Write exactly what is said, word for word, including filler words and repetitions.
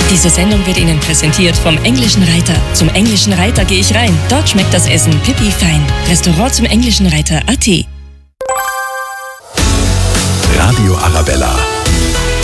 Diese Sendung wird Ihnen präsentiert vom Englischen Reiter. Zum Englischen Reiter gehe ich rein. Dort schmeckt das Essen pipi fein. Restaurant zum Englischen Reiter punkt at. Radio Arabella.